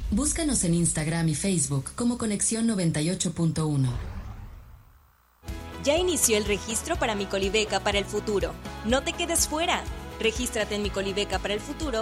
Búscanos en Instagram y Facebook como Conexión 98.1. Ya inició el registro para Mi Colibeca para el futuro. No te quedes fuera. Regístrate en micolibeca para el futuro